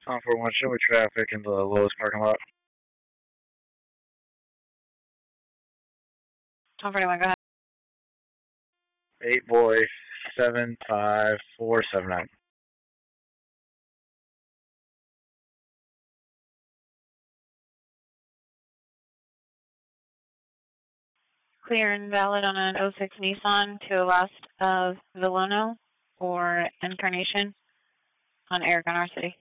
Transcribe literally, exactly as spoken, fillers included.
Tom four one, show me traffic in the Lowe's parking lot. Tom forty-one, go ahead. Eight boy, seven five four seven nine. Clear and valid on an oh six Nissan to the west of Villono or Incarnation on Aragon R City.